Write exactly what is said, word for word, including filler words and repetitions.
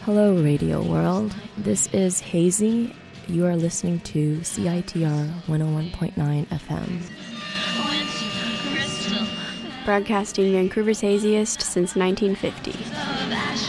Hello, Radio World. This is Hazy. You are listening to C I T R one oh one point nine F M. Broadcasting Vancouver's haziest since nineteen fifty.